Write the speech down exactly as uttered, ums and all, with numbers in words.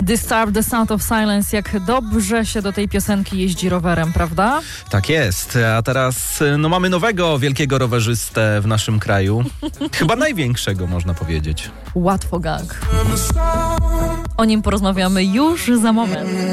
Disturb the Sound of Silence. Jak dobrze się do tej piosenki jeździ rowerem, prawda? Tak jest. A teraz no, mamy nowego wielkiego rowerzystę w naszym kraju. Chyba największego, można powiedzieć. Łatwo gang. O nim porozmawiamy już za moment.